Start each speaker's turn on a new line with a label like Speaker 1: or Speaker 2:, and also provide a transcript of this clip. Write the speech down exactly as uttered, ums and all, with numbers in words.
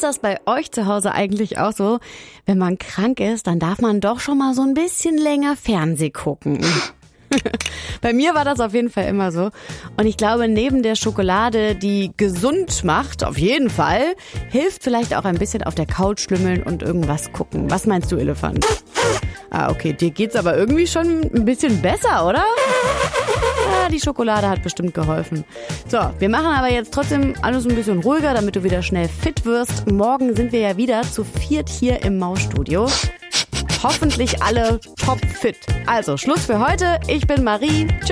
Speaker 1: Ist das bei euch zu Hause eigentlich auch so? Wenn man krank ist, dann darf man doch schon mal so ein bisschen länger Fernseh gucken. Bei mir war das auf jeden Fall immer so. Und ich glaube, neben der Schokolade, die gesund macht, auf jeden Fall, hilft vielleicht auch ein bisschen auf der Couch schlümmeln und irgendwas gucken. Was meinst du, Elefant? Ah, okay, dir geht's aber irgendwie schon ein bisschen besser, oder? Ja, die Schokolade hat bestimmt geholfen. So, wir machen aber jetzt trotzdem alles ein bisschen ruhiger, damit du wieder schnell fit wirst. Morgen sind wir ja wieder zu viert hier im Mausstudio. Hoffentlich alle topfit. Also, Schluss für heute. Ich bin Marie. Tschüss.